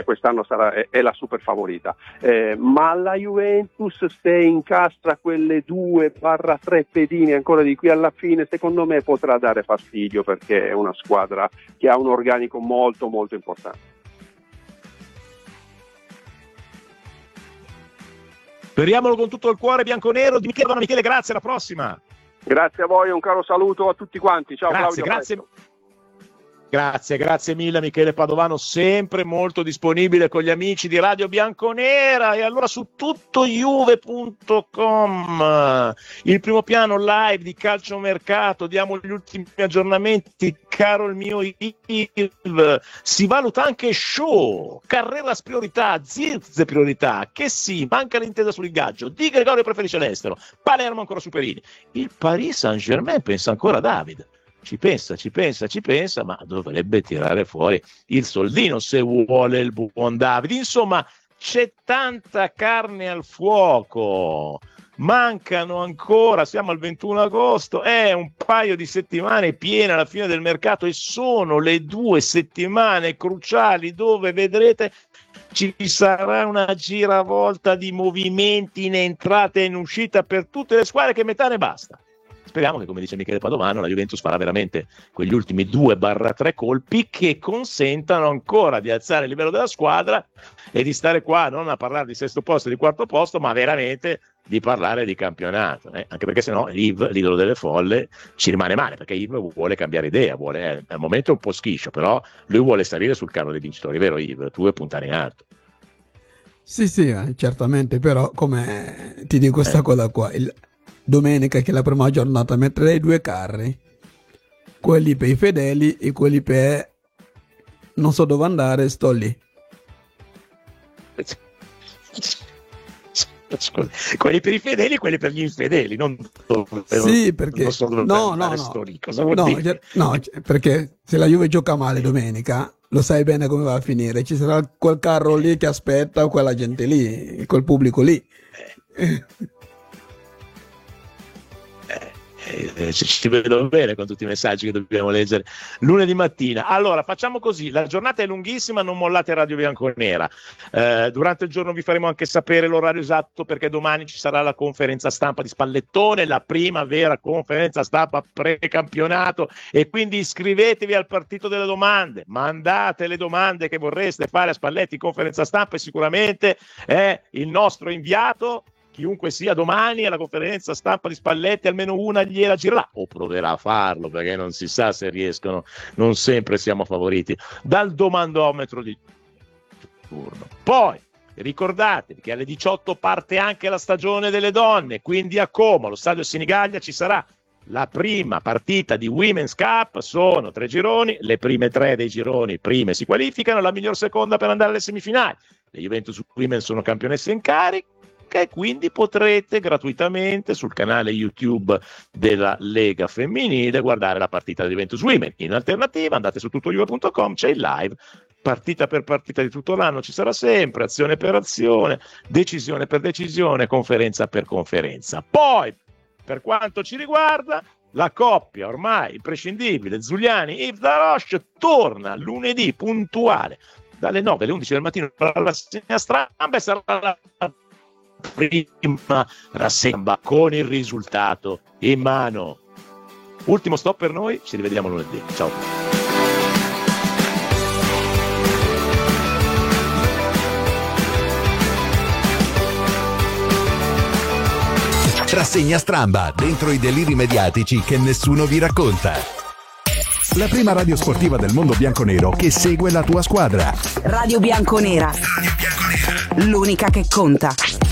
quest'anno è la super favorita, ma la Juventus, se incastra quelle 2-3 pedine ancora di qui alla fine, secondo me potrà dare fastidio, perché è una squadra che ha un organico molto molto importante. Speriamolo con tutto il cuore bianconero. Di Michele, grazie, alla prossima. Grazie a voi, un caro saluto a tutti quanti. Ciao grazie, Claudio. Grazie mille Michele Padovano, sempre molto disponibile con gli amici di Radio Bianconera. E allora su tuttojuve.com, il primo piano live di calciomercato, diamo gli ultimi aggiornamenti, caro il mio Yves. Si valuta anche Show, Carreras priorità, Zirze priorità, che sì, manca l'intesa sull'ingaggio, Di Gregorio preferisce l'estero, Palermo ancora Superini, il Paris Saint-Germain pensa ancora a David. Ci pensa, ma dovrebbe tirare fuori il soldino se vuole il buon Davide. Insomma, c'è tanta carne al fuoco. Mancano ancora, siamo al 21 agosto, è un paio di settimane piene alla fine del mercato, e sono le 2 settimane cruciali dove vedrete ci sarà una giravolta di movimenti in entrata e in uscita per tutte le squadre, che metà ne basta. Speriamo che, come dice Michele Padovano, la Juventus farà veramente quegli ultimi 2-3 colpi che consentano ancora di alzare il livello della squadra e di stare qua non a parlare di sesto posto e di quarto posto, ma veramente di parlare di campionato, anche perché sennò Yves, l'idolo delle folle, ci rimane male, perché Yves vuole cambiare idea, al momento è un po' schiscio, però lui vuole salire sul carro dei vincitori, vero Yves? Tu vuoi puntare in alto. Sì, certamente, però come ti dico questa cosa qua, domenica, che è la prima giornata, metterei 2 carri, quelli per i fedeli e quelli per non so dove andare, sto lì. Scusa, quelli per i fedeli e quelli per gli infedeli, non sì, perché no, perché se la Juve gioca male domenica, lo sai bene come va a finire, ci sarà quel carro lì che aspetta quella gente lì, quel pubblico lì. Ci vedo bene con tutti i messaggi che dobbiamo leggere lunedì mattina. Allora facciamo così, la giornata è lunghissima, non mollate Radio Bianconera, durante il giorno vi faremo anche sapere l'orario esatto, perché domani ci sarà la conferenza stampa di Spallettone, la prima vera conferenza stampa pre-campionato, e quindi iscrivetevi al partito delle domande, mandate le domande che vorreste fare a Spalletti in conferenza stampa, e sicuramente è il nostro inviato, chiunque sia, domani alla conferenza stampa di Spalletti almeno una gliela girerà, o proverà a farlo, perché non si sa se riescono, non sempre siamo favoriti dal domandometro di turno. Poi ricordatevi che alle 18 parte anche la stagione delle donne, quindi a Como, allo stadio Senigallia, ci sarà la prima partita di Women's Cup. Sono 3 gironi, le prime 3 dei gironi prime si qualificano, la miglior seconda per andare alle semifinali. Le Juventus Women sono campionesse in carica, e quindi potrete gratuitamente sul canale YouTube della Lega Femminile guardare la partita di Juventus Women. In alternativa andate su tuttojuve.com, c'è il live partita per partita di tutto l'anno, ci sarà sempre azione per azione, decisione per decisione, conferenza per conferenza. Poi, per quanto ci riguarda, la coppia ormai imprescindibile Zuliani-Yves Laroche torna lunedì puntuale dalle 9 alle 11 del mattino alla rassegna stampa, e sarà la prima rassegna con il risultato in mano. Ultimo stop per noi, ci rivediamo lunedì. Ciao. Rassegna Stramba, dentro i deliri mediatici che nessuno vi racconta. La prima radio sportiva del mondo bianconero che segue la tua squadra. Radio Bianconera. L'unica che conta.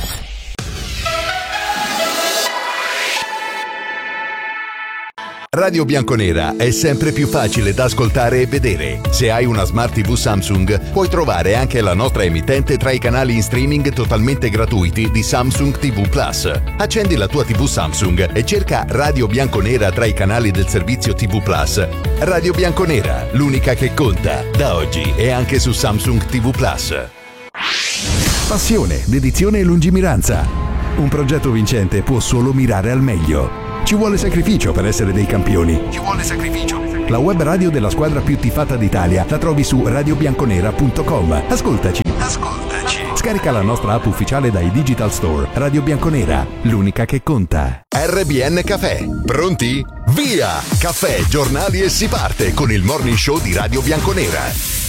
Radio Bianconera è sempre più facile da ascoltare e vedere. Se hai una Smart TV Samsung, puoi trovare anche la nostra emittente tra i canali in streaming totalmente gratuiti di Samsung TV Plus. Accendi la tua TV Samsung e cerca Radio Bianconera tra i canali del servizio TV Plus. Radio Bianconera, l'unica che conta, da oggi e anche su Samsung TV Plus. Passione, dedizione e lungimiranza. Un progetto vincente può solo mirare al meglio. Ci vuole sacrificio per essere dei campioni. Ci vuole sacrificio. La web radio della squadra più tifata d'Italia la trovi su radiobianconera.com. Ascoltaci. Scarica la nostra app ufficiale dai Digital Store. Radio Bianconera, l'unica che conta. RBN Caffè. Pronti? Via! Caffè, giornali e si parte con il morning show di Radio Bianconera.